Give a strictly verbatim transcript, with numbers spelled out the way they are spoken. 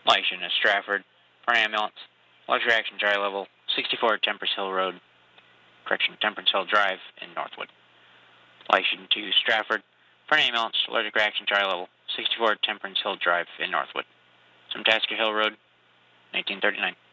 Light unit Stratford, for an ambulance. Large reaction dry level, sixty-four Temperance Hill Road, correction, Temperance Hill Drive in Northwood. Light unit two Stratford, for an ambulance. Allergic reaction dry level, sixty-four Temperance Hill Drive in Northwood. Some Tasker Hill Road, nineteen thirty-nine.